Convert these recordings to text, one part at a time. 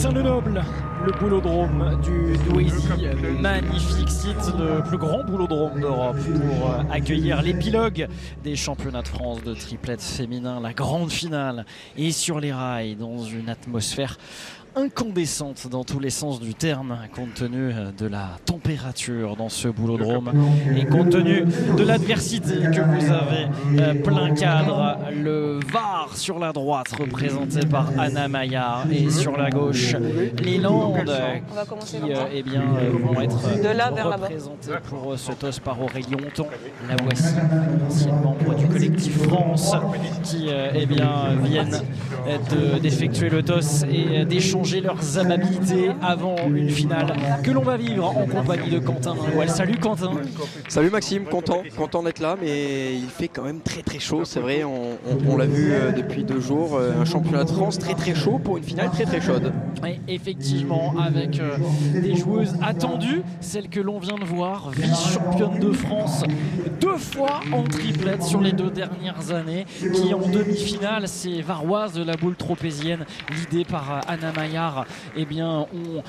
Saint-Lenoble, le boulodrome du Douaisis, magnifique site, le plus grand boulodrome d'Europe pour accueillir l'épilogue des championnats de France de triplette féminin, la grande finale, et sur les rails dans une atmosphère incandescente dans tous les sens du terme, compte tenu de la température dans ce boulodrome et compte tenu de l'adversité que vous avez plein cadre. Le VAR sur la droite représenté par Anna Maillard et sur la gauche les Landes qui vont être représentées pour ce toss par Aurélie Honton. La voici, ancienne membre du collectif France, qui viennent d'effectuer le toss et d'échanger leurs amabilités avant une finale que l'on va vivre en compagnie de Quentin Manoual. Salut Quentin. Salut Maxime, content d'être là, mais il fait quand même très chaud, c'est vrai, on l'a vu depuis 2 jours, un championnat de France très chaud pour une finale très chaude. Oui, effectivement, avec des joueuses attendues, celle que l'on vient de voir, vice-championne de France 2 fois en triplette sur les 2 dernières années, qui en demi-finale, ces Varoises de la boule tropézienne, l'idée par Anna Maillard, ont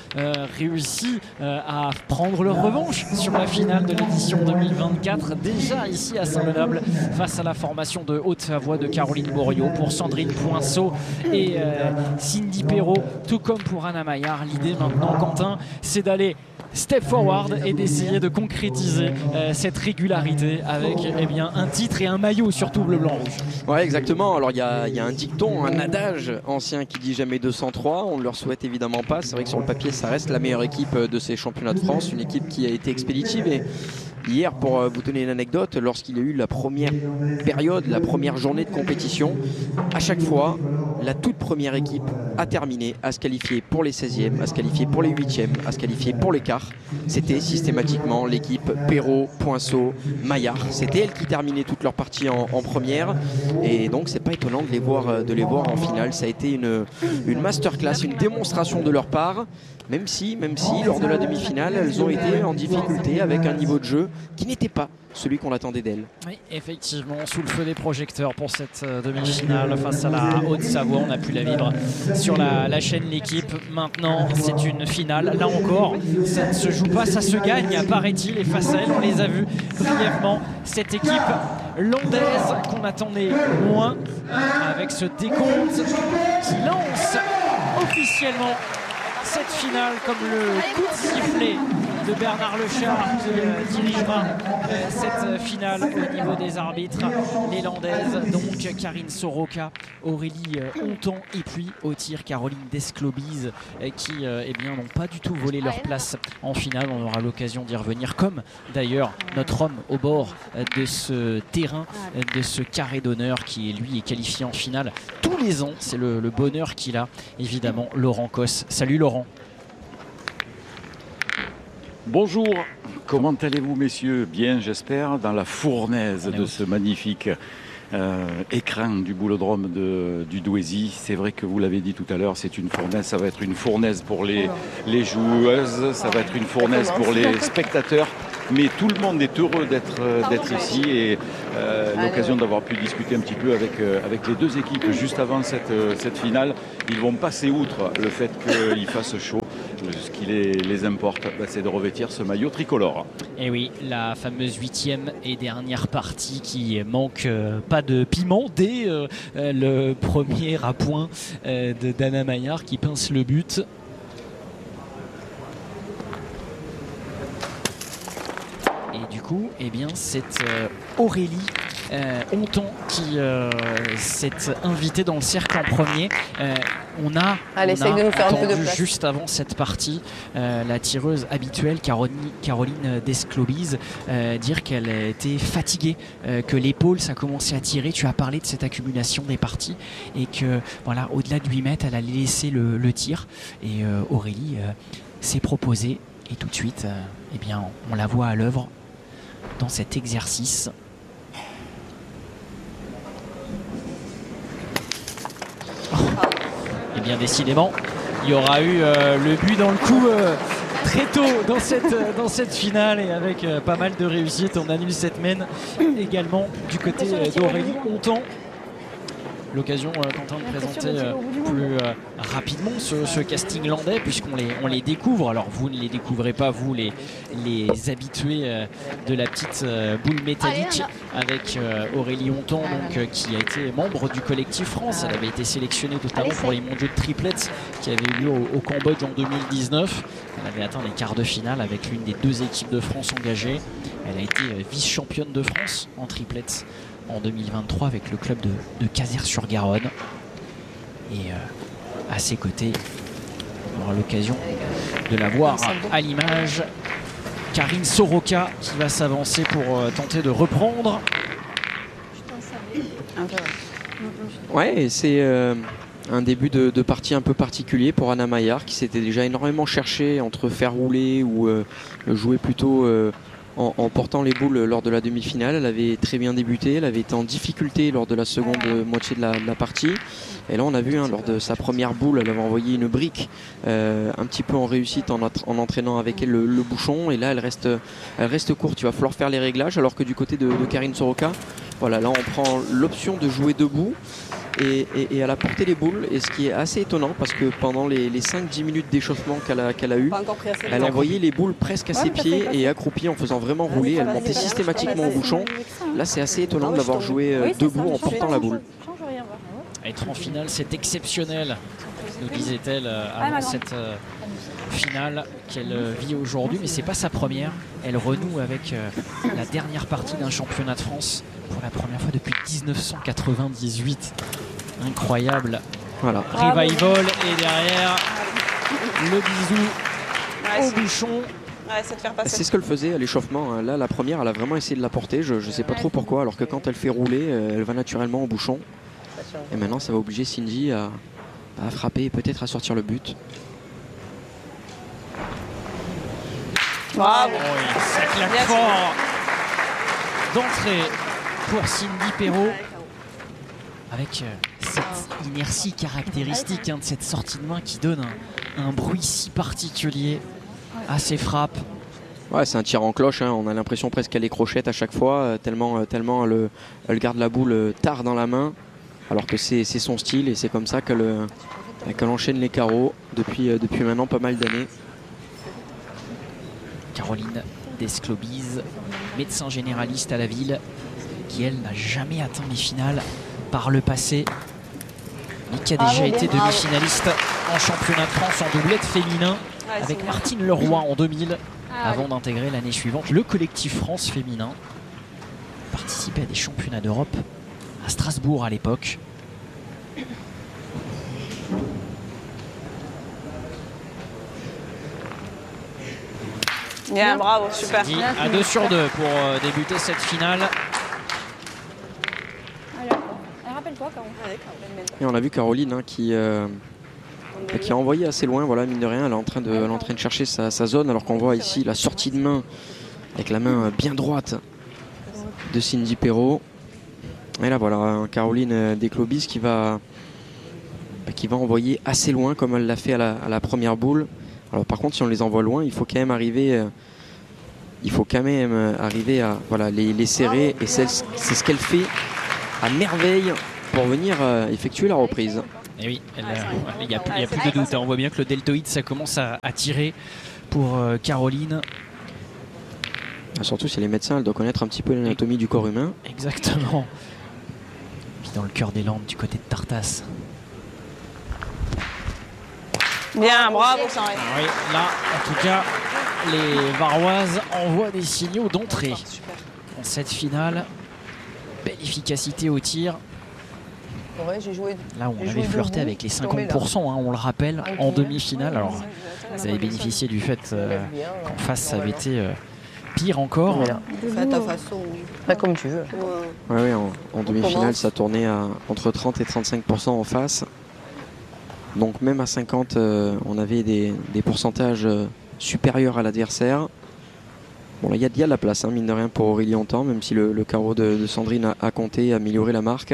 réussi à prendre leur revanche sur la finale de l'édition 2024, déjà ici à Saint-Lenoble, face à la formation de Haute-Savoie de Caroline Boriot, pour Sandrine Poinceau et Cindy Perrault, tout comme pour Anna Maillard. L'idée maintenant, Quentin, c'est d'aller step forward et d'essayer de concrétiser cette régularité avec un titre et un maillot, surtout bleu-blanc-rouge. Ouais, exactement. Alors il y a un dicton, un adage ancien qui dit jamais 203. On ne leur souhaite évidemment pas. C'est vrai que sur le papier, ça reste la meilleure équipe de ces championnats de France, une équipe qui a été expéditive. Et hier, pour vous donner une anecdote, lorsqu'il y a eu la première période, la première journée de compétition, à chaque fois, la toute première équipe a terminé à se qualifier pour les 16e, à se qualifier pour les 8e, à se qualifier pour les quarts. C'était systématiquement l'équipe Perrault, Poinceau, Maillard. C'était elles qui terminaient toutes leurs parties en première. Et donc, c'est pas étonnant de les voir en finale. Ça a été une masterclass, une démonstration de leur part. Même si, lors de la demi-finale, elles ont été en difficulté avec un niveau de jeu qui n'était pas celui qu'on attendait d'elles. Oui, effectivement, sous le feu des projecteurs pour cette demi-finale face à la Haute-Savoie. On a pu la vivre sur la chaîne L'équipe. Maintenant, c'est une finale. Là encore, ça ne se joue pas, ça se gagne, paraît-il. Et face à elle, on les a vus brièvement. Cette équipe landaise qu'on attendait moins, avec ce décompte qui lance officiellement cette finale, comme le coup de sifflet de Bernard Lechard qui dirigera cette finale au niveau des arbitres. Les Landaises, donc Karine Soroka, Aurélie Honton et puis au tir Caroline Desclobise qui n'ont pas du tout volé leur place en finale. On aura l'occasion d'y revenir, comme d'ailleurs notre homme au bord de ce terrain, de ce carré d'honneur qui lui est qualifié en finale tous les ans. C'est le bonheur qu'il a, évidemment, Laurent Cosse. Salut Laurent. Bonjour, comment allez-vous messieurs? Bien, j'espère, dans la fournaise de ce magnifique écrin du boulodrome du Douaisis. C'est vrai que vous l'avez dit tout à l'heure, c'est une fournaise, ça va être une fournaise pour les joueuses, ça va être une fournaise pour les spectateurs, mais tout le monde est heureux d'être ici et l'occasion d'avoir pu discuter un petit peu avec les 2 équipes juste avant cette finale. Ils vont passer outre le fait qu'il fasse chaud. Ce qui les importe, c'est de revêtir ce maillot tricolore. Et oui, la fameuse 8e et dernière partie qui manque pas de piment dès le premier à point d'Anna Maillard qui pince le but. Et du coup, c'est Aurélie Honton qui s'est invitée dans le cercle en premier. On a entendu juste avant cette partie la tireuse habituelle Caroline Desclobise dire qu'elle était fatiguée, que l'épaule ça commençait à tirer. Tu as parlé de cette accumulation des parties et que voilà, au-delà de 8 mètres, elle allait laisser le tir. Et Aurélie s'est proposée et tout de suite, on la voit à l'œuvre dans cet exercice. Et bien décidément, il y aura eu le but dans le coup très tôt dans cette finale et avec pas mal de réussite. On annule cette mène également du côté d'Aurélie Honton. l'occasion, Quentin, de présenter plus rapidement ce casting landais, puisqu'on les découvre. Alors vous ne les découvrez pas, vous les habitués de la petite boule métallique, avec Aurélie Hontan, donc, qui a été membre du collectif France. Elle avait été sélectionnée notamment pour les mondiaux de triplettes qui avaient eu lieu au Cambodge en 2019. Elle avait atteint les quarts de finale avec l'une des 2 équipes de France engagées. Elle a été vice-championne de France en triplettes en 2023 avec le club de Caser-sur-Garonne. Et à ses côtés, on aura l'occasion de la voir à l'image. Karine Soroka qui va s'avancer pour tenter de reprendre. Ouais, c'est un début de partie un peu particulier pour Anna Maillard, qui s'était déjà énormément cherchée entre faire rouler ou jouer plutôt en portant les boules lors de la demi-finale. Elle avait très bien débuté, elle avait été en difficulté lors de la seconde moitié de la partie. Et là on a vu lors de sa première boule, elle avait envoyé une brique un petit peu en réussite en entraînant avec elle le bouchon. Et là elle reste courte, il va falloir faire les réglages, alors que du côté de Karine Soroka, voilà, là on prend l'option de jouer debout. Et elle a porté les boules, et ce qui est assez étonnant parce que pendant les 5-10 minutes d'échauffement qu'elle a eu, elle envoyait les boules presque à ses pieds et accroupie en faisant vraiment rouler. Elle montait systématiquement au bouchon. Là c'est assez étonnant de l'avoir joué debout en portant la boule. Être en finale, c'est exceptionnel, nous disait-elle avant cette finale qu'elle vit aujourd'hui, mais c'est pas sa première. Elle renoue avec la dernière partie d'un championnat de France pour la première fois depuis 1998. Incroyable. Voilà. Revival, et derrière le bisou au bouchon. C'est ce qu'elle faisait à l'échauffement. Là, la première, elle a vraiment essayé de la porter. Je ne sais pas trop pourquoi, alors que quand elle fait rouler, elle va naturellement au bouchon. Et maintenant, ça va obliger Cindy à frapper et peut-être à sortir le but. Bravo. Oui, ça claque fort d'entrée pour Cindy Perrault, avec cette inertie caractéristique de cette sortie de main qui donne un bruit si particulier à ses frappes. Ouais, c'est un tir en cloche, on a l'impression presque qu'elle est crochette à chaque fois, tellement elle garde la boule tard dans la main, alors que c'est son style, et c'est comme ça qu'elle enchaîne les carreaux depuis maintenant pas mal d'années. Caroline Desclobise, médecin généraliste à la ville, qui elle n'a jamais atteint les finales par le passé, mais qui a déjà été demi-finaliste en championnat de France en doublette féminin avec Martine Leroy en 2000, avant d'intégrer l'année suivante le collectif France féminin. Participait à des championnats d'Europe à Strasbourg à l'époque. Bien, bravo, super. À 2 sur 2 pour débuter cette finale. Et on a vu Caroline qui a envoyé assez loin, voilà, mine de rien, elle est en train de chercher sa zone, alors qu'on voit ici la sortie de main avec la main bien droite de Cindy Perrault. Et là voilà, Caroline Desclobis qui va envoyer assez loin comme elle l'a fait à la première boule. Alors par contre, si on les envoie loin, il faut quand même arriver à voilà, les serrer, et c'est ce qu'elle fait à merveille pour venir effectuer la reprise. Et oui, il n'y a plus de doute, on voit bien que le deltoïde, ça commence à tirer pour Caroline. Surtout si elle est médecin, elle doit connaître un petit peu l'anatomie du corps humain. Exactement. Puis dans le cœur des Landes, du côté de Tartas. Bien, bravo, Sanré. Oui, là, en tout cas, les Varoises envoient des signaux d'entrée dans cette finale. Belle efficacité au tir. Ouais, là, on avait flirté avec les 50%, on le rappelle, en demi-finale. Alors, ça avait bénéficié du fait qu'en face, ça avait été pire encore. Fais à ta façon. Pas comme tu veux. Ouais, en demi-finale, ça tournait entre 30 et 35% en face. Donc même à 50, on avait des pourcentages supérieurs à l'adversaire. Bon, là, il y a de la place, mine de rien, pour Aurélie Hontan, même si le carreau de Sandrine a compté, a amélioré la marque.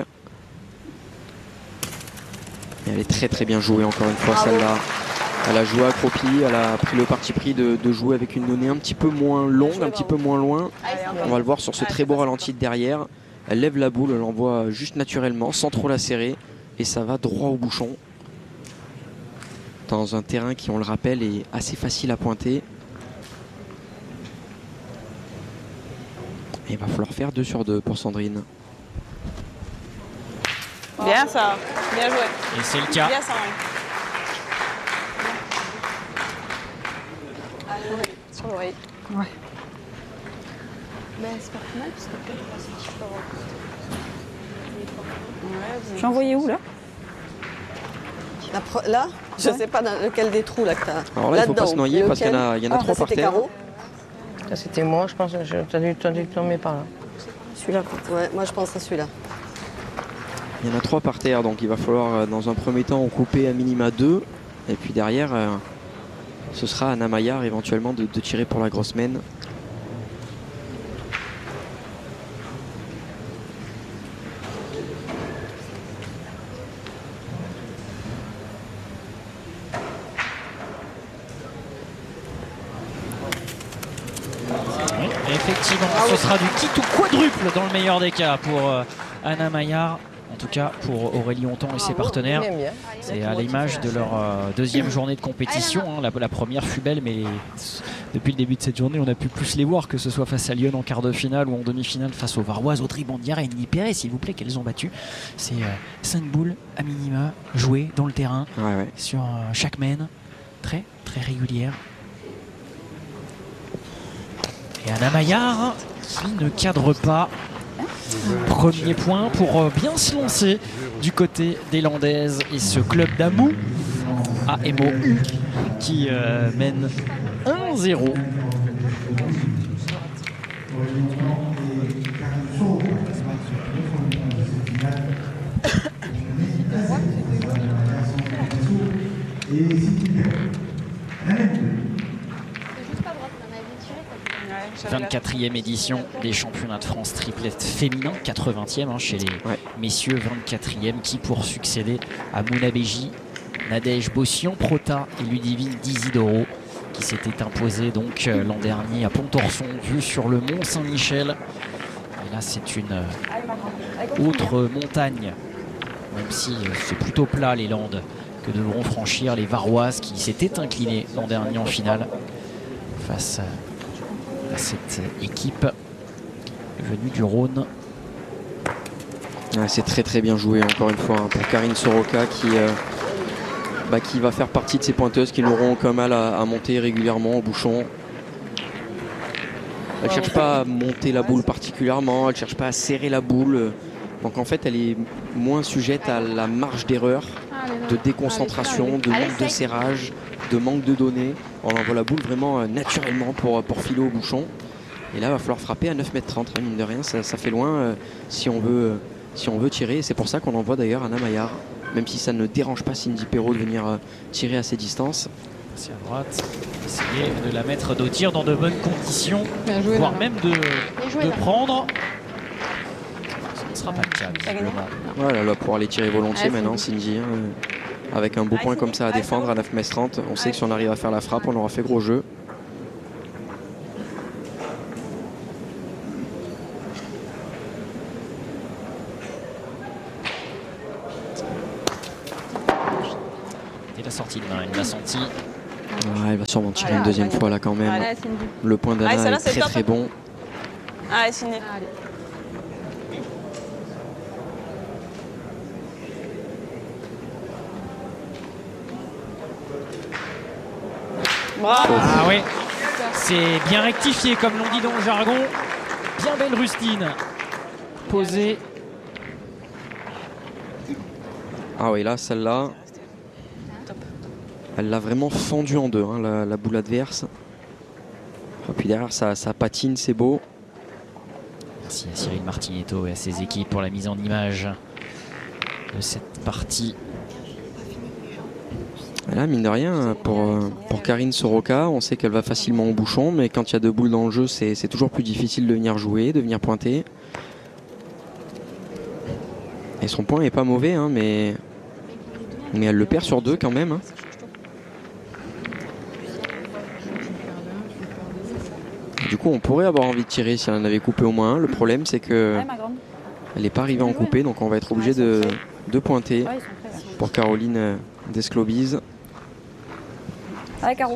Et elle est très très bien jouée, encore une fois, celle-là. Elle a joué accroupie, elle a pris le parti pris de jouer avec une donnée un petit peu moins longue, un petit peu moins loin. On va le voir sur ce très beau ralenti de derrière. Elle lève la boule, elle l'envoie juste naturellement, sans trop la serrer. et ça va droit au bouchon. Dans un terrain qui, on le rappelle, est assez facile à pointer. Et il va falloir faire 2 sur 2 pour Sandrine. Bien ça, bien joué. Et c'est le cas. Bien ça, sur l'oreille. Ouais. Ben, c'est pas plus mal parce que peut-être c'est différent. Je suis envoyée où là? Là, je sais pas dans lequel des trous là que t'as. Alors là, il ne faut pas se noyer parce qu'il y en a 3 par terre. Ça c'était moi, je pense que t'as dû tomber par là. Celui-là. Ouais, moi je pense à celui-là. Il y en a 3 par terre, donc il va falloir dans un premier temps en couper à minima 2. Et puis derrière, ce sera Anna Maillard éventuellement de tirer pour la grosse mène. Oui, effectivement, ce sera du kit ou quadruple dans le meilleur des cas pour Anna Maillard. En tout cas pour Aurélie Hontan et ses partenaires. C'est à l'image de leur deuxième journée de compétition. Hein. La première fut belle, mais depuis le début de cette journée, on a pu plus les voir, que ce soit face à Lyon en quart de finale ou en demi-finale face aux Varoises, Audrey Bandière et Annie Perret, s'il vous plaît, qu'elles ont battu. C'est 5 boules à minima jouées dans le terrain sur chaque mène, très très régulière. Et Anna Maillard qui ne cadre pas. Premier point pour bien se lancer du côté des Landaises et ce club d'Amou AMO qui mène 1-0. Ouais, 24e édition des championnats de France triplette féminin, 80e chez les messieurs, 24e qui pour succéder à Mounabeji, Nadège Bossian, Prota et Ludivine Dizidoro qui s'étaient imposés donc l'an dernier à Pontorson, vue sur le Mont Saint-Michel. Et là c'est une autre montagne, même si c'est plutôt plat les Landes, que devront franchir les Varoises qui s'étaient inclinées l'an dernier en finale face à cette équipe venue du Rhône. C'est très très bien joué encore une fois pour Karine Soroka qui va faire partie de ces pointeuses qui n'auront aucun mal à monter régulièrement au bouchon. Elle ne cherche pas à monter la boule particulièrement, elle ne cherche pas à serrer la boule. Donc en fait elle est moins sujette à la marge d'erreur, de déconcentration, de manque de serrage, de manque de données. On envoie la boule vraiment naturellement pour filer au bouchon. Et là il va falloir frapper à 9,30 m, mine de rien ça fait loin si on veut tirer. C'est pour ça qu'on envoie d'ailleurs Anna Maillard, même si ça ne dérange pas Cindy Perrault de venir tirer à ces distances. C'est à droite, essayer de la mettre au tir dans de bonnes conditions, voire même de prendre. Ce ne sera pas le cas visiblement. Voilà, elle va pouvoir les tirer volontiers maintenant Cindy, avec un beau point comme ça à défendre à 9,30 m. On sait que si on arrive à faire la frappe, on aura fait gros jeu. Et la sortie de main, il l'a senti. Elle va sûrement tirer une deuxième fois là quand même. Le point d'Anna est très très bon. Allez, Cindy. Bravo. Ah oui, c'est bien rectifié comme l'on dit dans le jargon. Bien belle rustine posée. Ah oui, là celle-là, elle l'a vraiment fendue en deux, la boule adverse. Et puis derrière ça patine, c'est beau. Merci à Cyril Martinetto et à ses équipes pour la mise en image de cette partie. Et là, mine de rien, pour Karine Soroka, on sait qu'elle va facilement au bouchon, mais quand il y a 2 boules dans le jeu, c'est toujours plus difficile de venir jouer, de venir pointer. Et son point n'est pas mauvais, mais elle le perd sur 2 quand même. Du coup, on pourrait avoir envie de tirer si elle en avait coupé au moins un. Le problème, c'est que elle n'est pas arrivée à en couper, donc on va être obligé de 2 pointés pour Caroline Desclobise. Allez, Caro.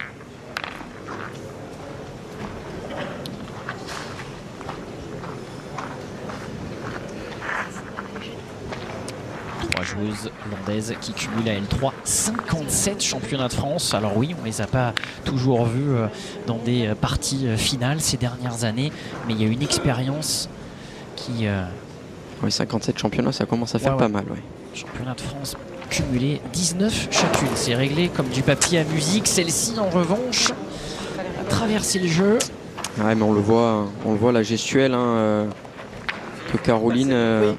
Trois joueuses landaises qui cumulent à L3 57 championnats de France. Alors oui, on les a pas toujours vues dans des parties finales ces dernières années, mais il y a une expérience qui... Oui, 57 championnats, ça commence à faire pas mal. Ouais. Championnat de France cumulé 19 chacune. C'est réglé comme du papier à musique. Celle-ci, en revanche, a traversé le jeu. Ouais, mais on le voit la gestuelle hein, que Caroline...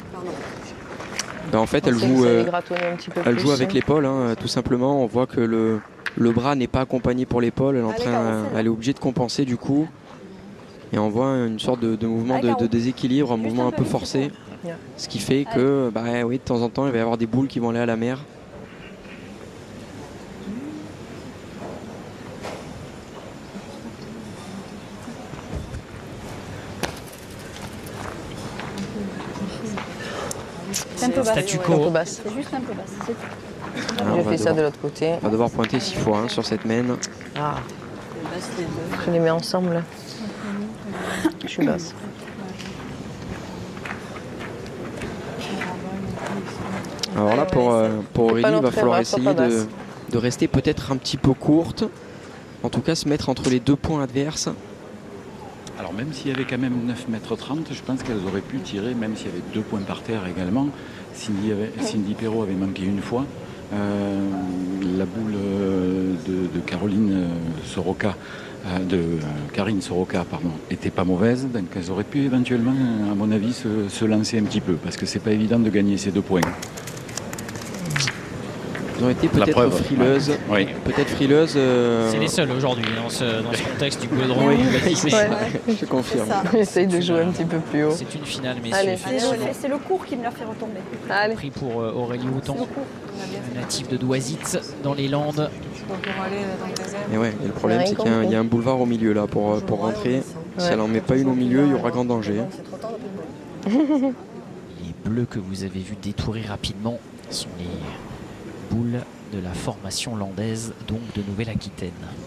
en fait, elle joue avec l'épaule, hein, tout simplement. On voit que le bras n'est pas accompagné pour l'épaule. Elle est obligée de compenser du coup. Et on voit une sorte de mouvement de déséquilibre, un mouvement un peu forcé. Ce qui fait que, oui, de temps en temps, il va y avoir des boules qui vont aller à la mer. C'est un peu basse. Statu quo. C'est juste un peu basse. C'est tout. Je fais ça de l'autre côté. On va devoir pointer 6 fois hein, sur cette main. Ah. Je les mets ensemble. Là. Je suis basse. Alors là, pour Aurélie, il va falloir essayer de rester peut-être un petit peu courte. En tout cas, se mettre entre les 2 points adverses. Alors même s'il y avait quand même 9,30 m, je pense qu'elles auraient pu tirer, même s'il y avait 2 points par terre également. Cindy Perrault avait manqué une fois. La boule de Caroline Soroka, Karine Soroka, pardon, était pas mauvaise. Donc elles auraient pu éventuellement, à mon avis, se lancer un petit peu. Parce que c'est pas évident de gagner ces 2 points. Ils ont été peut-être frileuses. Oui. Peut-être frileuses. C'est les seuls aujourd'hui dans ce contexte du boulodrome. Oui, c'est ça. Je confirme. J'essaye de jouer un petit peu plus haut. C'est une finale, messieurs. Allez, C'est le cours qui me l'a fait retomber. Allez. Pris pour Aurélie Houton, native de Doisite dans les Landes. Et ouais, et le problème c'est qu'il y a un boulevard au milieu là pour rentrer. Si elle n'en met pas une au milieu, il y aura grand danger. Les bleus que vous avez vus détourer rapidement sont les boules de la formation landaise, donc de Nouvelle-Aquitaine.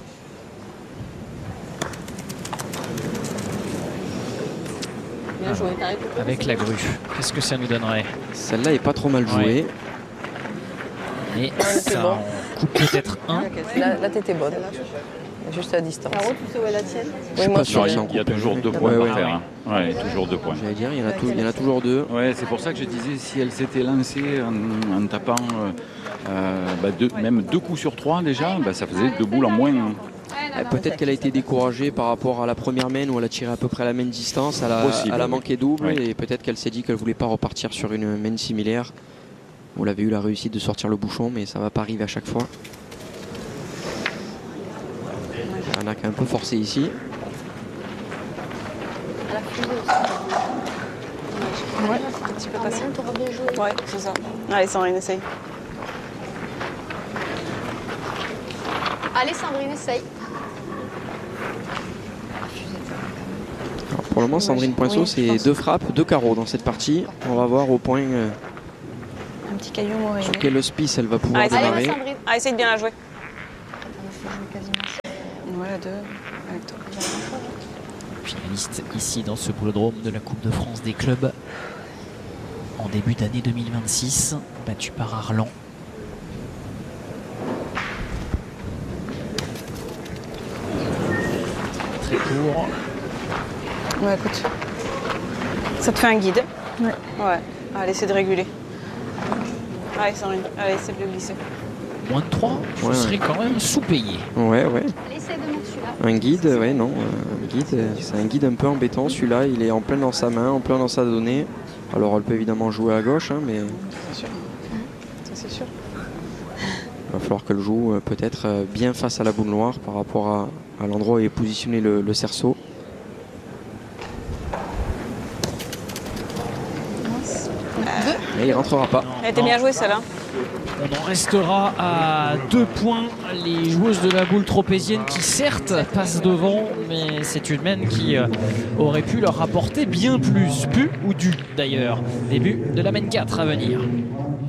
Bien joué. Avec la grue, qu'est-ce que ça nous donnerait? Celle-là est pas trop mal jouée. Mais ça en coupe peut-être un. La tête est bonne. Juste à distance. Caro, tu sais où est la tienne? Oui, moi, Il y a toujours 2 points par terre. Ouais, toujours 2 points. J'allais dire, il y en a toujours 2. Ouais, c'est pour ça que je disais, si elle s'était lancée en tapant même 2 coups sur 3 déjà, ça faisait 2 boules en moins. Peut-être qu'elle a été découragée par rapport à la première main où elle a tiré à peu près à la même distance. Elle a manqué double et peut-être qu'elle s'est dit qu'elle ne voulait pas repartir sur une main similaire. On avait eu la réussite de sortir le bouchon, mais ça ne va pas arriver à chaque fois. On a qu'un peu forcé ici. Ouais, un petit peu passé. Ouais, c'est ça. Allez, Sandrine, essaye. Allez, Sandrine, essaye. Alors pour le moment, Sandrine Poinceau, c'est 2 frappes, 2 carreaux dans cette partie. On va voir au point Un petit caillou Aurélie. sur quel hospice elle va pouvoir Allez, démarrer. Sandrine. Ah, essaye de bien la jouer. Ouais, la 2. Avec toi. Finaliste ici dans ce boulodrome de la Coupe de France des clubs en début d'année 2026, battu par Arlan. Très court. Ouais, écoute. Ça te fait un guide. Ouais. Allez, essaie de réguler. Allez, Sandrine. Allez, essaie de le glisser. Moins de 3, je serais quand même sous-payé. Ouais. Essaye de mettre celui-là. Un guide, non. Un guide, c'est un guide un peu embêtant. Celui-là, il est en plein dans sa main, en plein dans sa donnée. Alors, elle peut évidemment jouer à gauche, mais C'est sûr. Ça, c'est sûr. il va falloir qu'elle joue peut-être bien face à la boule noire par rapport à l'endroit où est positionné le cerceau. Et il rentrera pas. Elle était bien jouée, celle-là. On en restera à 2 points. Les joueuses de la boule tropézienne qui certes passent devant, mais c'est une main qui aurait pu leur rapporter bien plus. Pu ou dû d'ailleurs. Début de la main 4 à venir.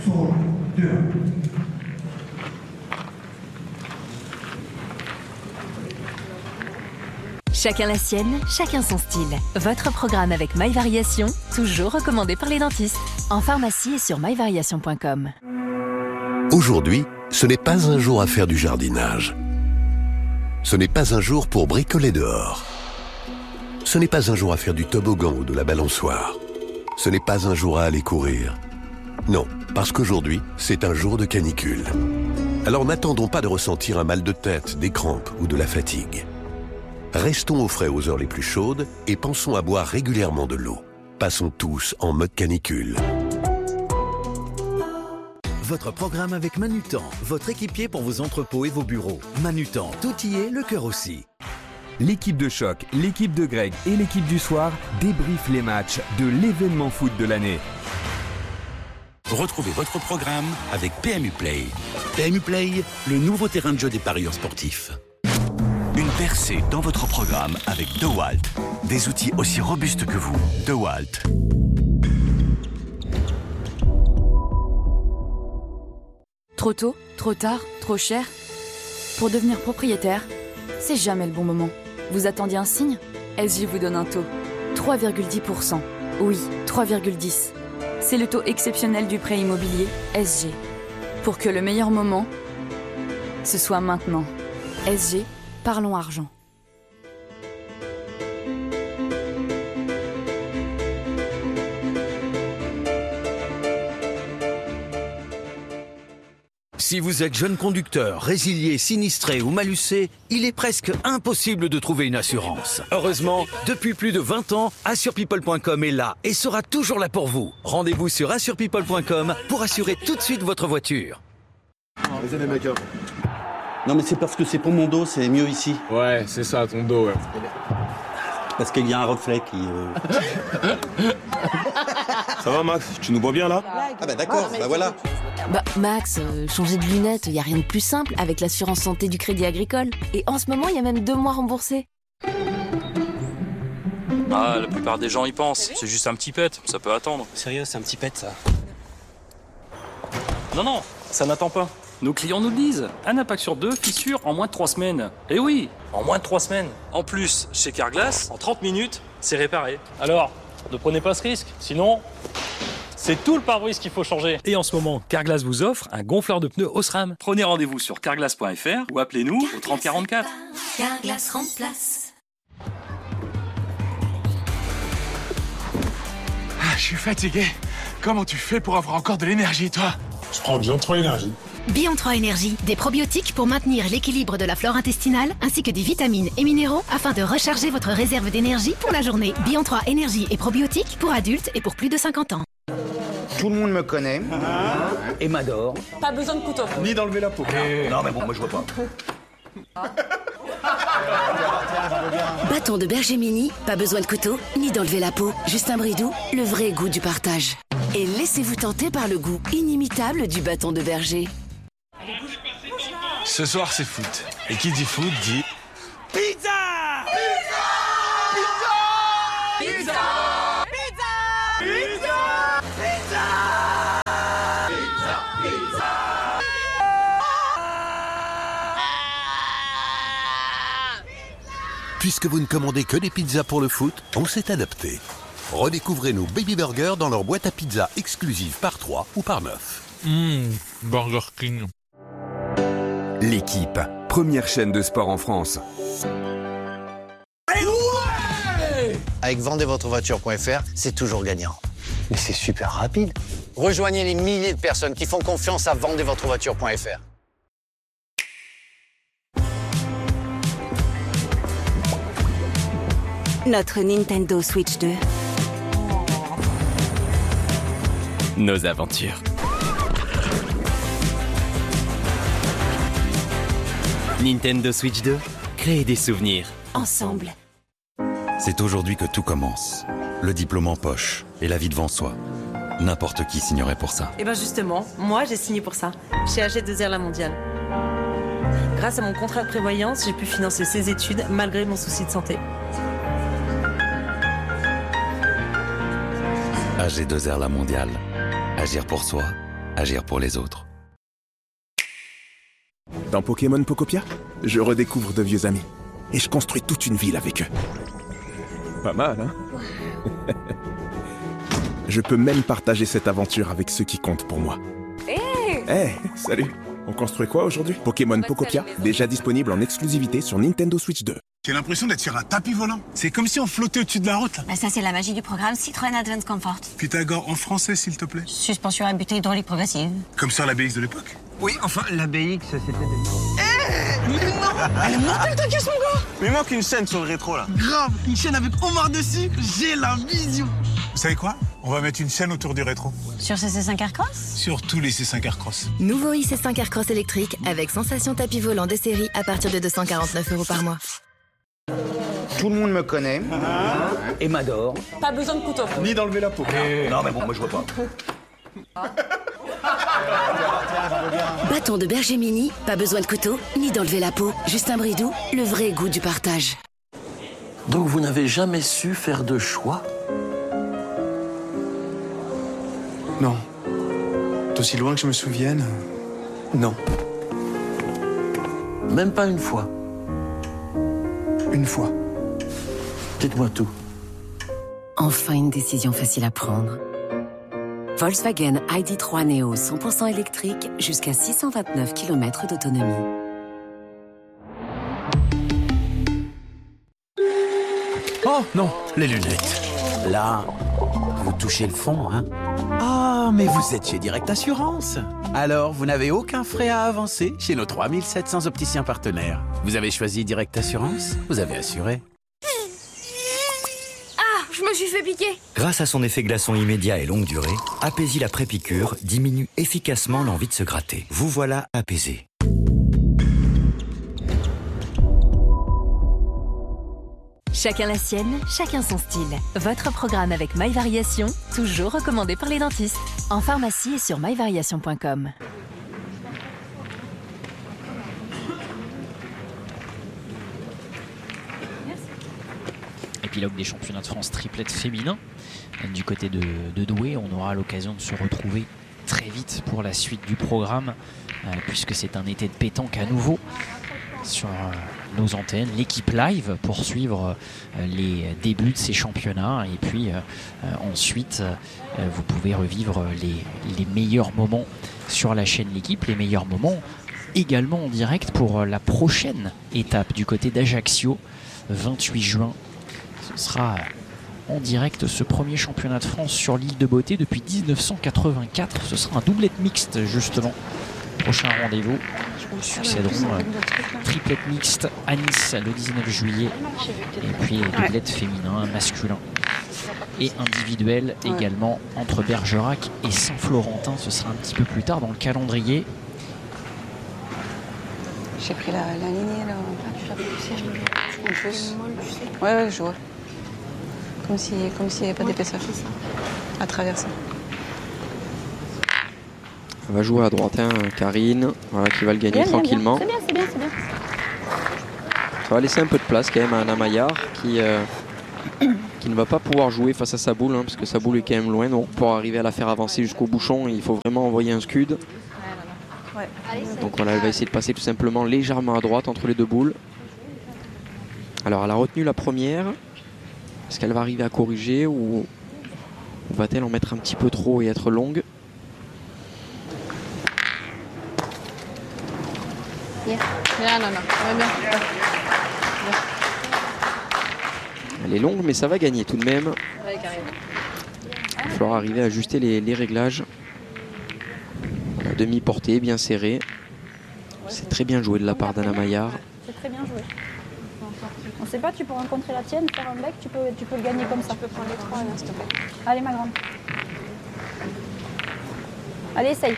Chacun la sienne, chacun son style. Votre programme avec My Variation, toujours recommandé par les dentistes. En pharmacie et sur myvariation.com. Aujourd'hui, ce n'est pas un jour à faire du jardinage. Ce n'est pas un jour pour bricoler dehors. Ce n'est pas un jour à faire du toboggan ou de la balançoire. Ce n'est pas un jour à aller courir. Non, parce qu'aujourd'hui, c'est un jour de canicule. Alors n'attendons pas de ressentir un mal de tête, des crampes ou de la fatigue. Restons au frais aux heures les plus chaudes et pensons à boire régulièrement de l'eau. Passons tous en mode canicule. Votre programme avec Manutan, votre équipier pour vos entrepôts et vos bureaux. Manutan, tout y est, le cœur aussi. L'équipe de choc, l'équipe de Greg et l'équipe du soir débriefent les matchs de l'événement foot de l'année. Retrouvez votre programme avec PMU Play. PMU Play, le nouveau terrain de jeu des parieurs sportifs. Une percée dans votre programme avec DeWalt. Des outils aussi robustes que vous. DeWalt. Trop tôt, trop tard, trop cher. Pour devenir propriétaire, c'est jamais le bon moment. Vous attendiez un signe ? SG vous donne un taux. 3,10%. Oui, 3,10. C'est le taux exceptionnel du prêt immobilier SG. Pour que le meilleur moment, ce soit maintenant. SG, parlons argent. Si vous êtes jeune conducteur, résilié, sinistré ou malucé, il est presque impossible de trouver une assurance. Heureusement, depuis plus de 20 ans, AssurePeople.com est là et sera toujours là pour vous. Rendez-vous sur AssurePeople.com pour assurer tout de suite votre voiture. Vas-y les mecs. Non mais c'est parce que c'est pour mon dos, c'est mieux ici. Ouais, c'est ça, ton dos, ouais. Parce qu'il y a un reflet qui... Ça va Max, tu nous vois bien là? Ah bah d'accord, bah voilà. Bah Max, changer de lunettes, y a rien de plus simple avec l'assurance santé du Crédit Agricole. Et en ce moment, il y a même 2 mois remboursés. Ah, la plupart des gens y pensent. C'est juste un petit pet, ça peut attendre. Sérieux, c'est un petit pet ça? Non, ça n'attend pas. Nos clients nous le disent. Un impact sur 2, fissure en moins de 3 semaines. Eh oui, en moins de 3 semaines. En plus, chez Carglass, en 30 minutes, c'est réparé. Alors, ne prenez pas ce risque, sinon... C'est tout le pare-brise qu'il faut changer. Et en ce moment, Carglass vous offre un gonfleur de pneus Osram. Prenez rendez-vous sur carglass.fr ou appelez-nous au 30 44. Carglass remplace. Je suis fatigué. Comment tu fais pour avoir encore de l'énergie, toi? Je prends Bion 3 Énergie. Bion 3 Énergie, des probiotiques pour maintenir l'équilibre de la flore intestinale ainsi que des vitamines et minéraux afin de recharger votre réserve d'énergie pour la journée. Bion 3 Énergie et probiotiques pour adultes et pour plus de 50 ans. Tout le monde me connaît et m'adore. Pas besoin de couteau. Ni d'enlever la peau. Non mais bon, moi je vois pas. Bâton de berger mini, pas besoin de couteau, ni d'enlever la peau. Juste un bridou, le vrai goût du partage. Et laissez-vous tenter par le goût inimitable du bâton de berger. Ce soir, c'est foot. Et qui dit foot dit... Pizza! Pizza! Pizza! Pizza! Puisque vous ne commandez que des pizzas pour le foot, on s'est adapté. Redécouvrez nos Baby Burgers dans leur boîte à pizza exclusive par 3 ou par 9. Burger King. L'équipe, première chaîne de sport en France. Avec vendezvotrevoiture.fr, c'est toujours gagnant. Mais c'est super rapide. Rejoignez les milliers de personnes qui font confiance à vendezvotrevoiture.fr. Notre Nintendo Switch 2. Nos aventures. Nintendo Switch 2, créer des souvenirs. Ensemble. C'est aujourd'hui que tout commence. Le diplôme en poche et la vie devant soi. N'importe qui signerait pour ça. Et bien justement, moi j'ai signé pour ça, chez AG2R La Mondiale. Grâce à mon contrat de prévoyance, j'ai pu financer ses études malgré mon souci de santé. AG2R La Mondiale. Agir pour soi, agir pour les autres. Dans Pokémon Pocopia, je redécouvre de vieux amis. Et je construis toute une ville avec eux. Pas mal, hein? Je peux même partager cette aventure avec ceux qui comptent pour moi. Hey, salut! On construit quoi aujourd'hui? Pokémon Pocopia, déjà disponible en exclusivité sur Nintendo Switch 2. J'ai l'impression d'être sur un tapis volant. C'est comme si on flottait au-dessus de la route. Là. Bah ça, c'est la magie du programme Citroën Advance Comfort. Pythagore en français, s'il te plaît. Suspension à butée hydraulique progressive. Comme sur la BX de l'époque. Oui, enfin, la BX, c'était... Mais non! Elle est mortelle ta caisse, mon gars! Mais il manque une chaîne sur le rétro, là. Grave! Une chaîne avec Omar dessus, j'ai la vision! Vous savez quoi? On va mettre une chaîne autour du rétro. Sur ces C5 Aircross? Sur tous les C5 Aircross. Nouveau IC5 Aircross électrique avec sensation tapis volant de série à partir de 249 € par mois. Tout le monde me connaît et m'adore. Pas besoin de couteau. Ni d'enlever la peau. Non mais bon, moi je vois pas. Bâton de berger mini, pas besoin de couteau, ni d'enlever la peau. Justin Bridou, le vrai goût du partage. Donc vous n'avez jamais su faire de choix? Non. D'aussi loin que je me souvienne, non. Même pas une fois? Une fois. Dites-moi tout. Enfin une décision facile à prendre. Volkswagen ID.3 Neo 100% électrique jusqu'à 629 km d'autonomie. Oh non, les lunettes. Là, vous touchez le fond, hein? Ah, mais vous êtes chez Direct Assurance. Alors, vous n'avez aucun frais à avancer chez nos 3700 opticiens partenaires. Vous avez choisi Direct Assurance, vous avez assuré. Je me suis fait piquer. Grâce à son effet glaçon immédiat et longue durée, Apaisil après piqûre diminue efficacement l'envie de se gratter. Vous voilà apaisé. Chacun la sienne, chacun son style. Votre programme avec MyVariation, toujours recommandé par les dentistes. En pharmacie et sur myvariation.com. Épilogue des championnats de France triplette féminin. Du côté de Douai, on aura l'occasion de se retrouver très vite pour la suite du programme, puisque c'est un été de pétanque à nouveau sur nos antennes. L'équipe live pour suivre les débuts de ces championnats. Et puis ensuite, vous pouvez revivre les meilleurs moments sur la chaîne L'équipe, les meilleurs moments également en direct pour la prochaine étape du côté d'Ajaccio, 28 juin. Ce sera en direct ce premier championnat de France sur l'île de Beauté depuis 1984. Ce sera un doublette mixte justement. Prochain rendez-vous. Succéderont triplette mixte à Nice le 19 juillet. Et puis doublette féminin, masculin et individuel également entre Bergerac et Saint-Florentin. Ce sera un petit peu plus tard dans le calendrier. J'ai pris la lignée là. En plus. Ouais, je vois. Comme s'il n'y avait pas d'épaisseur à traverser. On va jouer à droite, hein, Karine, voilà, qui va le gagner tranquillement. C'est bien. Ça va laisser un peu de place quand même à Anna Maillard qui ne va pas pouvoir jouer face à sa boule, hein, parce que sa boule est quand même loin. Donc pour arriver à la faire avancer jusqu'au bouchon, il faut vraiment envoyer un scud. Donc voilà, elle va essayer de passer tout simplement légèrement à droite entre les deux boules. Alors elle a retenu la première. Est-ce qu'elle va arriver à corriger ou va-t-elle en mettre un petit peu trop et être longue? Elle est longue mais ça va gagner tout de même. Il va falloir arriver à ajuster les réglages. La demi-portée bien serrée. C'est très bien joué de la part d'Anna Maillard. C'est très bien joué. On sait pas, tu peux rencontrer la tienne, faire un bec, tu peux le gagner comme ça. Tu peux prendre les trois, s'il te plaît. Allez, ma grande. Allez, essaye.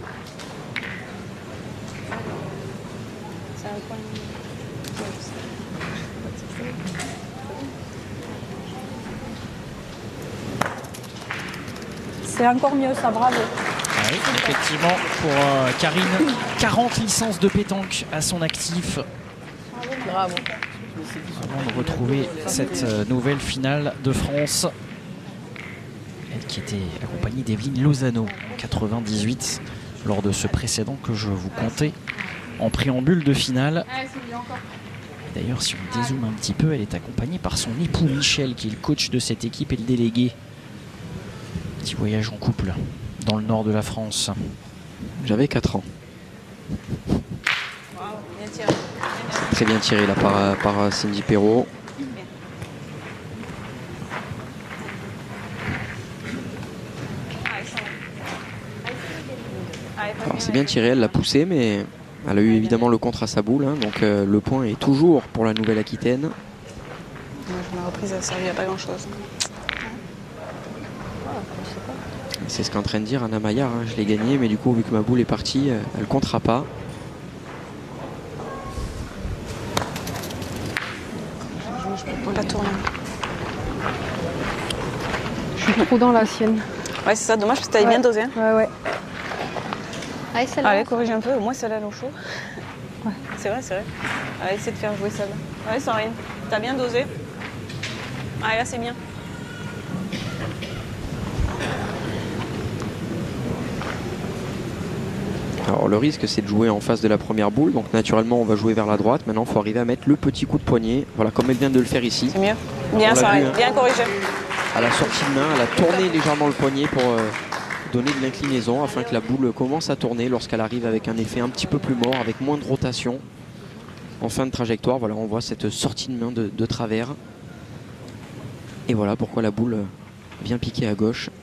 C'est encore mieux, ça, bravo. Oui, effectivement, pour Karine, 40 licences de pétanque à son actif. Bravo. Avant de retrouver cette nouvelle finale de France. elle qui était accompagnée d'Evelyne Lozano en 98 lors de ce précédent que je vous comptais en préambule de finale. D'ailleurs, si on dézoome un petit peu, elle est accompagnée par son époux Michel, qui est le coach de cette équipe et le délégué. Petit voyage en couple dans le nord de la France. J'avais 4 ans. Très bien tiré là par Cindy Perrault. Alors c'est bien tiré, elle l'a poussé, mais elle a eu évidemment le contre à sa boule, hein, donc le point est toujours pour la Nouvelle-Aquitaine. Ma reprise a servi à pas grand-chose. C'est ce qu'est en train de dire Anna Maillard, hein, je l'ai gagné, mais du coup vu que ma boule est partie, elle comptera pas. Je peux pas la tourner. Je suis trop dans la sienne. Ouais, c'est ça, dommage parce que t'avais bien dosé. Hein. Ouais. Allez, celle-là. Allez, corrige un peu, au moins celle-là, elle est au chaud. Ouais. C'est vrai. Allez, essaie de faire jouer celle-là. Allez, Sandrine, t'as bien dosé. Allez, là, c'est bien. Alors le risque c'est de jouer en face de la première boule, donc naturellement on va jouer vers la droite. Maintenant il faut arriver à mettre le petit coup de poignet, voilà comme elle vient de le faire ici. C'est mieux, bien Sandrine, bien corrigé. À la sortie de main, elle a tourné légèrement le poignet pour donner de l'inclinaison afin que la boule commence à tourner lorsqu'elle arrive avec un effet un petit peu plus mort, avec moins de rotation. En fin de trajectoire, voilà, on voit cette sortie de main de travers. Et voilà pourquoi la boule vient piquer à gauche.